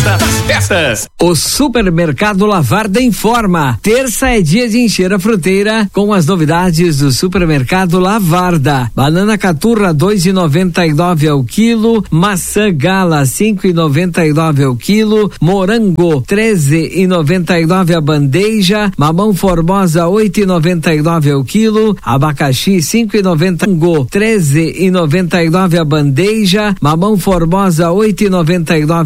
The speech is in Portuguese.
festa das festas. O Supermercado Lavarda informa: terça é dia de encher a fruteira com as novidades do Supermercado Lavarda. Banana caturra 2,99 ao quilo, maçã gala 5,99 ao quilo, morango 13,99 a bandeja, mamão formosa 8,99 ao quilo, abacaxi 5,90, mango 13,99 a bandeja, mamão formosa 8,99